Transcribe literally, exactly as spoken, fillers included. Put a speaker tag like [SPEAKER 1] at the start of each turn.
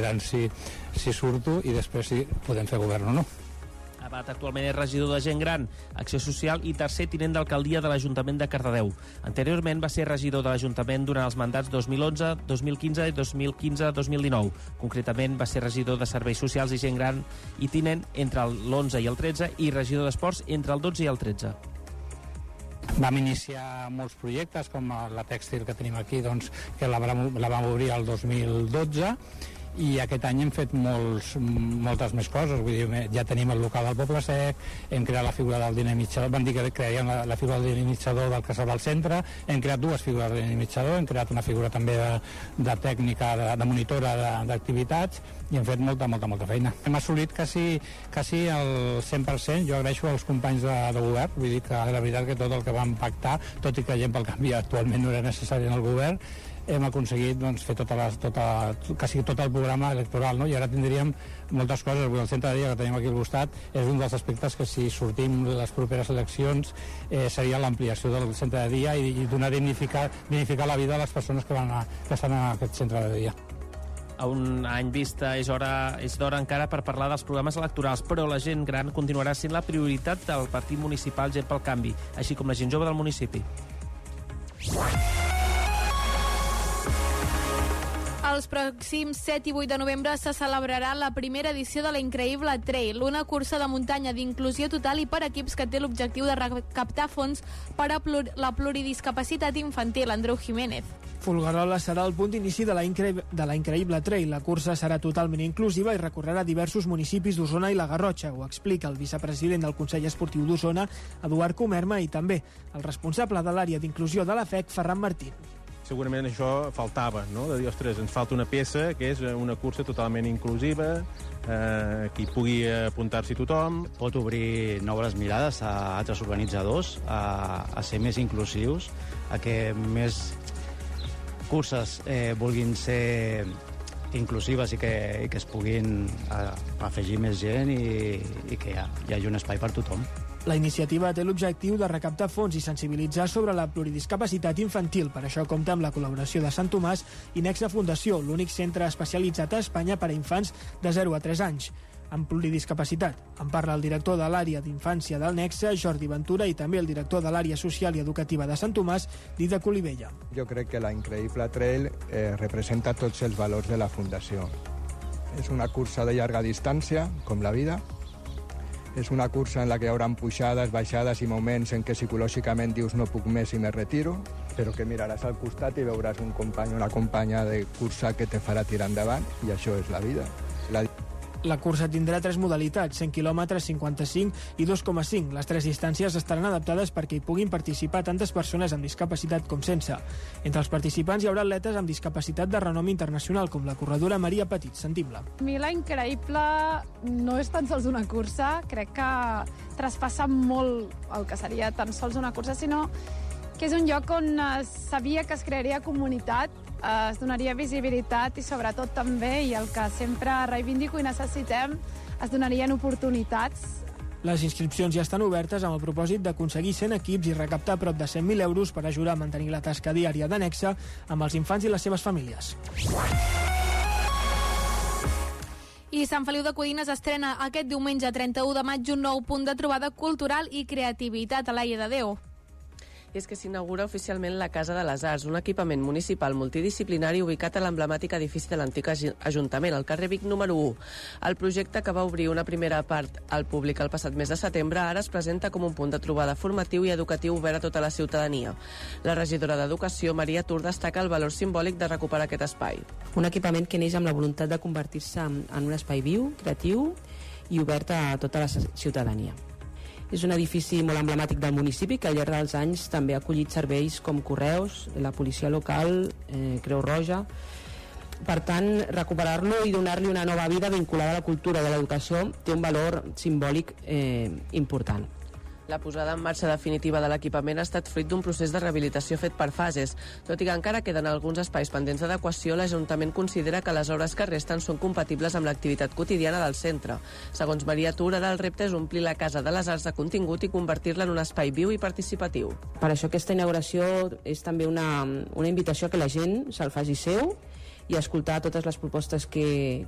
[SPEAKER 1] veurem si, si surto i després si podem fer govern o no.
[SPEAKER 2] Abat actualment és regidor de Gent Gran, Acció Social i tercer tinent d'alcaldia de l'Ajuntament de Cardedeu. Anteriorment va ser regidor de l'Ajuntament durant els mandats dos mil onze, dos mil quinze i dos mil quinze dos mil dinou. Concretament va ser regidor de Serveis Socials i Gent Gran i tinent entre l'onze i el tretze i regidor d'Esports entre el dotze i el tretze.
[SPEAKER 1] Vam iniciar molts projectes, com la tèxtil que tenim aquí, doncs, que la vam, la vam obrir el dos mil dotze, i aquest any hem fet molts, moltes més coses. Vull dir, ja tenim el local del Poble Sec, hem creat la figura del dinamitzador, vam dir que crearíem la, la figura del dinamitzador del Casal del Centre, hem creat dues figures de dinamitzador, hem creat una figura també de, de tècnica, de, de monitora d'activitats, i hem fet molta, molta, molta feina. Hem assolit quasi, quasi el cent per cent. Jo agraeixo als companys de, de govern, vull dir que la veritat que tot el que vam pactar, tot i que gent pel canvi actualment no era necessari en el govern, hem aconseguit doncs, fer tota les, tota, quasi tot el programa electoral, no? I ara tindríem moltes coses. El centre de dia que tenim aquí al costat és un dels aspectes que, si sortim les properes eleccions, eh, seria l'ampliació del centre de dia i, i donar dignificar, dignificar la vida de les persones que, van a, que estan a aquest centre de dia.
[SPEAKER 2] A un any vista és hora és d'hora encara per parlar dels programes electorals, però la gent gran continuarà sent la prioritat del partit municipal Gent pel Canvi, així com la gent jove del municipi.
[SPEAKER 3] Els pròxims set i vuit de novembre se celebrarà la primera edició de la Increïble Trail, una cursa de muntanya d'inclusió total i per equips que té l'objectiu de recaptar fons per a plur la pluridiscapacitat infantil. Andreu Jiménez.
[SPEAKER 4] Folgueroles serà el punt d'inici de la, incre... de la Increïble Trail. La cursa serà totalment inclusiva i recorrerà diversos municipis d'Osona i la Garrotxa. Ho explica el vicepresident del Consell Esportiu d'Osona, Eduard Comerma, i també el responsable de l'àrea d'inclusió de la F E C, Ferran Martín.
[SPEAKER 5] Segurament això faltava, no? De dir, ostres, ens falta una peça que és una cursa totalment inclusiva, eh, que hi pugui apuntar-s'hi tothom.
[SPEAKER 6] Pot obrir noves mirades a altres organitzadors, a, a ser més inclusius, a que més curses eh, vulguin ser inclusives i que, i que es puguin a, afegir més gent i, i que hi, ha, hi hagi un espai per tothom.
[SPEAKER 4] La iniciativa té l'objectiu de recaptar fons i sensibilitzar sobre la pluridiscapacitat infantil. Per això compta amb la col·laboració de Sant Tomàs i Nexa Fundació, l'únic centre especialitzat a Espanya per a infants de zero a tres anys amb pluridiscapacitat. En parla el director de l'àrea d'infància del Nexa, Jordi Ventura, i també el director de l'àrea social i educativa de Sant Tomàs, Dídac Olivella.
[SPEAKER 7] Jo crec que la Increïble Trail eh, representa tots els valors de la Fundació. És una cursa de llarga distància, com la vida. És una cursa en la que hi haurà pujades, baixades i moments en què psicològicament dius no puc més i me retiro, però que miraràs al costat i veuràs un company o una companya de cursa que te farà tirar endavant, i això és la vida. La...
[SPEAKER 4] La cursa tindrà tres modalitats, cent quilòmetres, cinquanta-cinc i dos coma cinc. Les tres distàncies estaran adaptades perquè hi puguin participar tantes persones amb discapacitat com sense. Entre els participants hi haurà atletes amb discapacitat de renom internacional, com la corredora Maria Petit. Sentim-la.
[SPEAKER 8] A mi la Increïble no és tan sols una cursa, crec que traspassa molt el que seria tan sols una cursa, sinó que és un lloc on es sabia que es crearia comunitat, es donaria visibilitat i sobretot també, i el que sempre reivindico i necessitem, es donarien oportunitats.
[SPEAKER 4] Les inscripcions ja estan obertes amb el propòsit d'aconseguir cent equips i recaptar prop de cent mil euros per ajudar a mantenir la tasca diària d'Anexa amb els infants i les seves famílies.
[SPEAKER 3] I Sant Feliu de Codines estrena aquest diumenge trenta-u de maig un nou punt de trobada cultural i creativitat a l'Aia de Déu.
[SPEAKER 9] I és que s'inaugura oficialment la Casa de les Arts, un equipament municipal multidisciplinari ubicat a l'emblemàtic edifici de l'antic Ajuntament, al carrer Vic número u. El projecte, que va obrir una primera part al públic el passat mes de setembre, ara es presenta com un punt de trobada formatiu i educatiu obert a tota la ciutadania. La regidora d'Educació, Maria Tur, destaca el valor simbòlic de recuperar aquest espai.
[SPEAKER 10] Un equipament que neix amb la voluntat de convertir-se en un espai viu, creatiu i obert a tota la ciutadania. És un edifici molt emblemàtic del municipi que al llarg dels anys també ha acollit serveis com correus, la policia local, eh, Creu Roja. Per tant, recuperar-lo i donar-li una nova vida vinculada a la cultura i a l'educació té un valor simbòlic eh, important.
[SPEAKER 9] La posada en marxa definitiva de l'equipament ha estat fruit d'un procés de rehabilitació fet per fases. Tot i que encara queden alguns espais pendents d'adequació, l'Ajuntament considera que les obres que resten són compatibles amb l'activitat quotidiana del centre. Segons Maria Tur, ara el repte és omplir la Casa de les Arts de contingut i convertir-la en un espai viu i participatiu.
[SPEAKER 10] Per això aquesta inauguració és també una, una invitació a que la gent se'l faci seu i escoltar totes les propostes que,